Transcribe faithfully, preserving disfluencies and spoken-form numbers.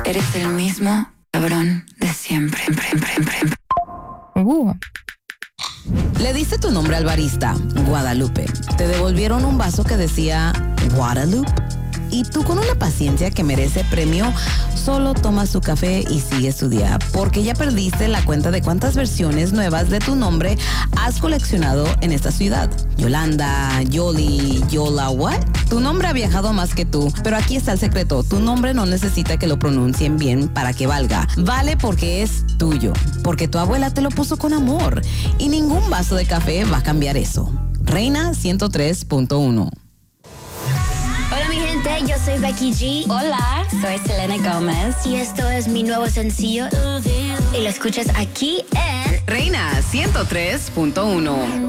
Eres el mismo cabrón de siempre. Uh. Le diste tu nombre al barista, Guadalupe. Te devolvieron un vaso que decía Guadalupe. Y tú, con una paciencia que merece premio, solo tomas tu café y sigues tu día, porque ya perdiste la cuenta de cuántas versiones nuevas de tu nombre has coleccionado en esta ciudad. Yolanda, Yoli, Yola, ¿what? Tu nombre ha viajado más que tú, pero aquí está el secreto. Tu nombre no necesita que lo pronuncien bien para que valga. Vale porque es tuyo, porque tu abuela te lo puso con amor. Y ningún vaso de café va a cambiar eso. Reina ciento tres punto uno. Hola mi gente, yo soy Becky G. Hola, soy Selena Gómez. Y esto es mi nuevo sencillo. Y lo escuchas aquí en Reina ciento tres punto uno.